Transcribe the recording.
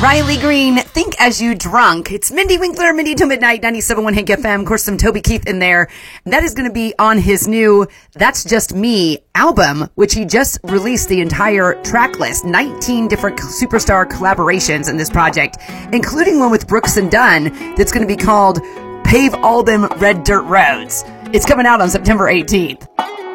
Riley Green, Think As You Drunk. It's Mindy Winkler, Mindy to Midnight, 97.1 Hank FM. Of course, some Toby Keith in there. And that is going to be on his new That's Just Me album, which he just released the entire track list. 19 different superstar collaborations in this project, including one with Brooks and Dunn that's going to be called Pave All Them Red Dirt Roads. It's coming out on September 18th.